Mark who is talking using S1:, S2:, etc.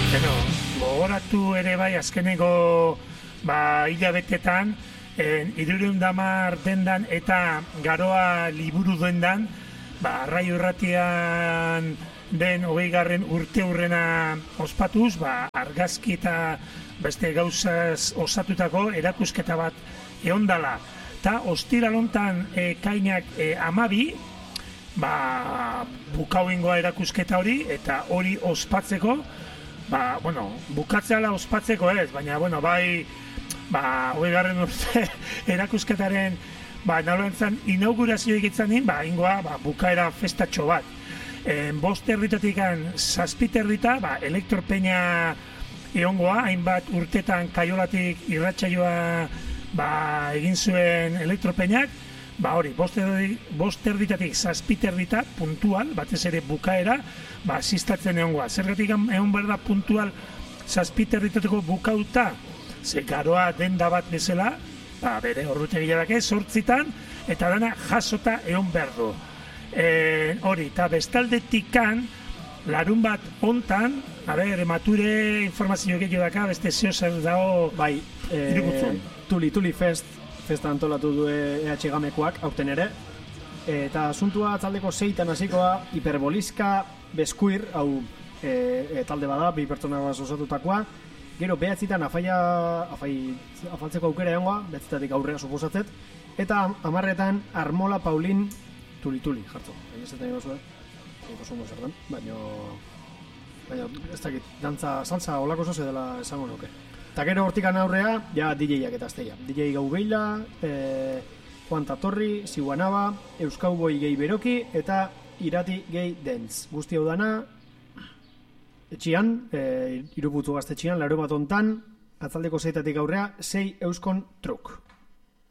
S1: Bueno, gogoratu ere bai azkeneko hilabetetan, 310 dendan eta Garoa liburu dendan, Arraio Irratian den 20. urteurrena ospatuz, argazki eta beste gauzaz osatutako erakusketa bat eondala. Ta ostiral hontan ekainak 12, bukauengoa erakusketa hori, eta hori ospatzeko, bukatzeala ospatzeko ez, baina, bai, 20. urte erakusketaren, nolamentzan, inaugurazio egitzen din, ingoa, bukaera festatxo bat. 5:30 7:30, elektropeña egongoa, hainbat urtetan Kaiolatik irratsaioa egin zuen elektropeñak, hori, 5:30 7:30 puntual, batez ere bukaera, asistatzen egongoa. Zergatik egon behar da puntual 7:30 bukauta, ze Garoa denda bat bezala, bere ordutegiak 8:00, eta dana jasota egon behar du. Hori, eta bestaldetikan, larun bat hontan, emature informazio gehiago daka, beste zeo zer dago irugutzen.
S2: Tuli festa antolatu du EH Gamekoak, aurten ere, eta asuntua taldeko 6 hasikoa, hiperboliska beskuir, hau talde bada, 2 pertsona osatutakoa, gero 9 afaltzeko aukera egongoa, 9 aurrea suposatzet, eta 10 Armola Paulin Tuli, jartzo. Ez da nire zuen, baina ez dakit, dantza, salsa olako zoze dela esango nuke. Eta gero hortikan aurrea, ja DJ-ak eta azteia. DJ Gau Beila, Juan Tatorri, Siguanaba, Euskauboi Gehi Beroki eta Irati Gehi Dance. Guzti hau dana, etxian, Iruputu gaztetxian, larun bat hontan, atzaldeko 6 aurrea, 6 euskon truk.